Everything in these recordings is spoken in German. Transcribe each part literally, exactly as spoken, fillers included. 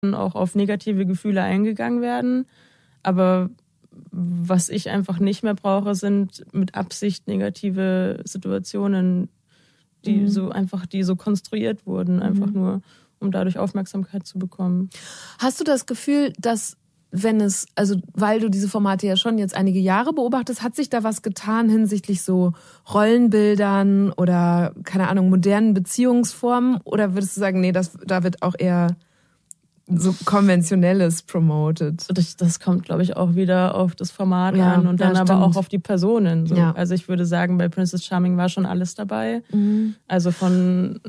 auch auf negative Gefühle eingegangen werden. Aber was ich einfach nicht mehr brauche, sind mit Absicht negative Situationen, die mhm. so einfach, die so konstruiert wurden, einfach mhm. nur, um dadurch Aufmerksamkeit zu bekommen. Hast du das Gefühl, dass wenn es, also weil du diese Formate ja schon jetzt einige Jahre beobachtest, hat sich da was getan hinsichtlich so Rollenbildern oder, keine Ahnung, modernen Beziehungsformen? Oder würdest du sagen, nee, das, da wird auch eher so Konventionelles promoted? Das, das kommt, glaube ich, auch wieder auf das Format ja, an und dann ja, aber auch auf die Personen. So. Ja. Also ich würde sagen, bei Princess Charming war schon alles dabei. Mhm. Also von,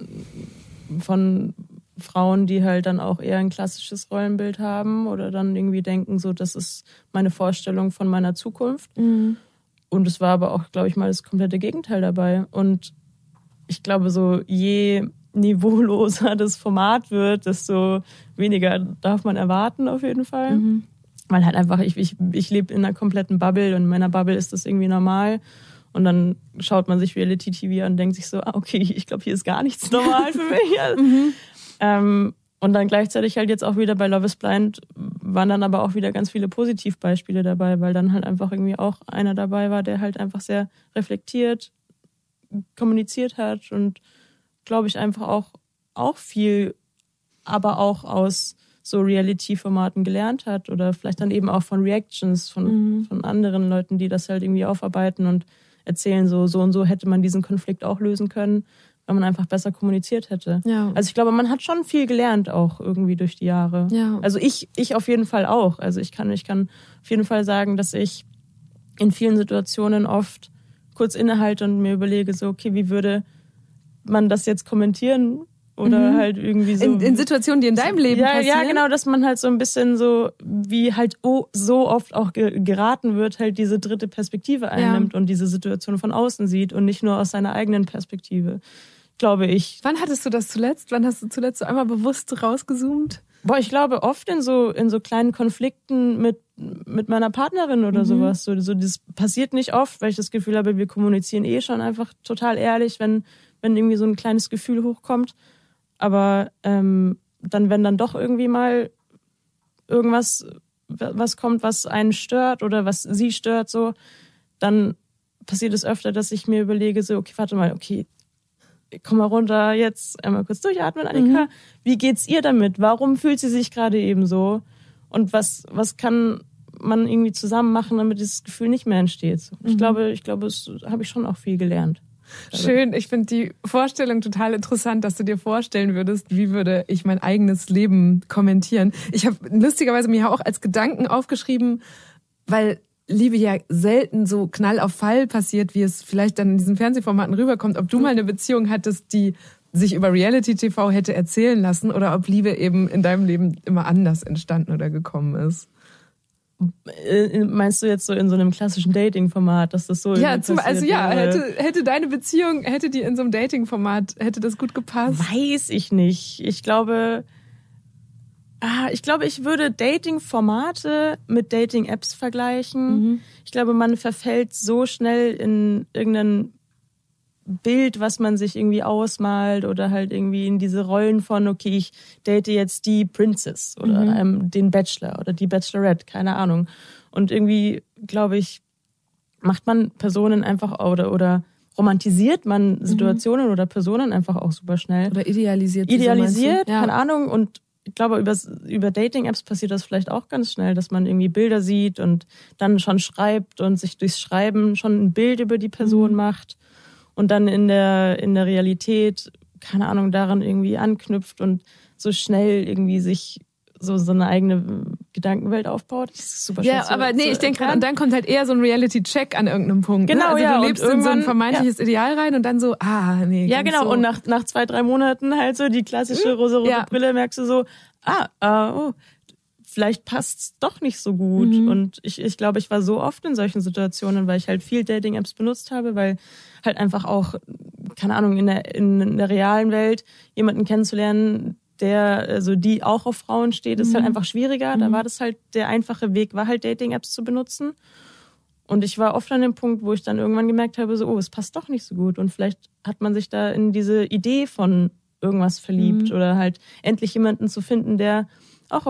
von Frauen, die halt dann auch eher ein klassisches Rollenbild haben oder dann irgendwie denken, so, das ist meine Vorstellung von meiner Zukunft. Mhm. Und es war aber auch, glaube ich, mal das komplette Gegenteil dabei. Und ich glaube, so je niveauloser das Format wird, desto weniger darf man erwarten auf jeden Fall. Mhm. Weil halt einfach, ich, ich, ich lebe in einer kompletten Bubble und in meiner Bubble ist das irgendwie normal. Und dann schaut man sich Reality-T V an und denkt sich so, ah, okay, ich glaube, hier ist gar nichts normal für mich. mhm. ähm, und dann gleichzeitig halt jetzt auch wieder bei Love is Blind waren dann aber auch wieder ganz viele Positivbeispiele dabei, weil dann halt einfach irgendwie auch einer dabei war, der halt einfach sehr reflektiert kommuniziert hat und glaube ich, einfach auch, auch viel, aber auch aus so Reality-Formaten gelernt hat oder vielleicht dann eben auch von Reactions von, mhm. von anderen Leuten, die das halt irgendwie aufarbeiten und erzählen, so, so und so hätte man diesen Konflikt auch lösen können, weil man einfach besser kommuniziert hätte. Ja. Also ich glaube, man hat schon viel gelernt auch irgendwie durch die Jahre. Ja. Also ich, ich auf jeden Fall auch. Also ich kann, ich kann auf jeden Fall sagen, dass ich in vielen Situationen oft kurz innehalte und mir überlege, so, okay, wie würde man das jetzt kommentieren oder mhm. halt irgendwie so. In, in Situationen, die in deinem Leben ja, passieren? Ja, genau, dass man halt so ein bisschen so, wie halt oh, so oft auch ge- geraten wird, halt diese dritte Perspektive einnimmt ja. und diese Situation von außen sieht und nicht nur aus seiner eigenen Perspektive, glaube ich. Wann hattest du das zuletzt? Wann hast du zuletzt so einmal bewusst rausgezoomt? Boah, ich glaube oft in so in so kleinen Konflikten mit mit meiner Partnerin oder mhm. sowas. So, so das passiert nicht oft, weil ich das Gefühl habe, wir kommunizieren eh schon einfach total ehrlich, wenn wenn irgendwie so ein kleines Gefühl hochkommt. Aber ähm, dann, wenn dann doch irgendwie mal irgendwas was kommt, was einen stört oder was sie stört, so, dann passiert es öfter, dass ich mir überlege, so, okay, warte mal, okay, komm mal runter, jetzt einmal kurz durchatmen, Annika. Mhm. Wie geht's ihr damit? Warum fühlt sie sich gerade eben so? Und was was kann man irgendwie zusammen machen, damit dieses Gefühl nicht mehr entsteht? So, ich mhm. glaube, ich glaube, das habe ich schon auch viel gelernt. Schön, ich finde die Vorstellung total interessant, dass du dir vorstellen würdest, wie würde ich mein eigenes Leben kommentieren. Ich habe lustigerweise mir auch als Gedanken aufgeschrieben, weil Liebe ja selten so Knall auf Fall passiert, wie es vielleicht dann in diesen Fernsehformaten rüberkommt. Ob du mal eine Beziehung hattest, die sich über Reality-T V hätte erzählen lassen oder ob Liebe eben in deinem Leben immer anders entstanden oder gekommen ist. Meinst du jetzt so in so einem klassischen Dating-Format, dass das so ja, zum, also ja, hätte, hätte deine Beziehung, hätte die in so einem Dating-Format, hätte das gut gepasst? Weiß ich nicht. Ich glaube, ah, ich glaube, ich würde Dating-Formate mit Dating-Apps vergleichen. Mhm. Ich glaube, man verfällt so schnell in irgendein Bild, was man sich irgendwie ausmalt oder halt irgendwie in diese Rollen von, okay, ich date jetzt die Princess oder mhm. ähm, den Bachelor oder die Bachelorette, keine Ahnung. Und irgendwie, glaube ich, macht man Personen einfach oder oder romantisiert man Situationen mhm. oder Personen einfach auch super schnell. Oder idealisiert. Idealisiert, so, ja. keine Ahnung. Und ich glaube, über, über Dating-Apps passiert das vielleicht auch ganz schnell, dass man irgendwie Bilder sieht und dann schon schreibt und sich durchs Schreiben schon ein Bild über die Person mhm. macht. Und dann in der in der Realität, keine Ahnung, daran irgendwie anknüpft und so schnell irgendwie sich so so eine eigene Gedankenwelt aufbaut. Das ist super schwer. Ja, aber zu, nee, ich denke gerade, und dann kommt halt eher so ein Reality-Check an irgendeinem Punkt. Genau, ne? Also ja. du lebst in so ein vermeintliches ja. Ideal rein und dann so, ah, nee. Ja, genau. So. Und nach nach zwei, drei Monaten halt so die klassische rosa-rote ja. Brille merkst du so, ah, uh, oh, vielleicht passt's doch nicht so gut. Mhm. Und ich ich glaube, ich war so oft in solchen Situationen, weil ich halt viel Dating-Apps benutzt habe, weil halt einfach auch, keine Ahnung, in der, in der realen Welt jemanden kennenzulernen, der, also die auch auf Frauen steht, ist mhm. halt einfach schwieriger. Mhm. Da war das halt, der einfache Weg war halt Dating-Apps zu benutzen. Und ich war oft an dem Punkt, wo ich dann irgendwann gemerkt habe, so, oh, es passt doch nicht so gut. Und vielleicht hat man sich da in diese Idee von irgendwas verliebt mhm. oder halt endlich jemanden zu finden, der